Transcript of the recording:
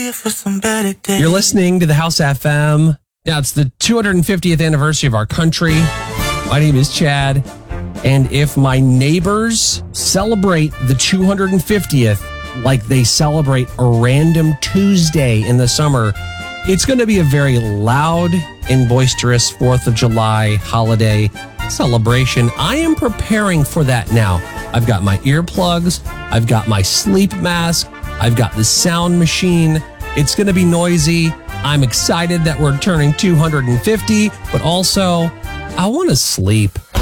you for some better days. You're listening to the House FM. Now, it's the 250th anniversary of our country. My name is Chad. And if my neighbors celebrate the 250th like they celebrate a random Tuesday in the summer, it's going to be a very loud and boisterous 4th of July holiday celebration. I am preparing for that now. I've got my earplugs. I've got my sleep mask. I've got the sound machine. It's going to be noisy. I'm excited that we're turning 250, but also I want to sleep.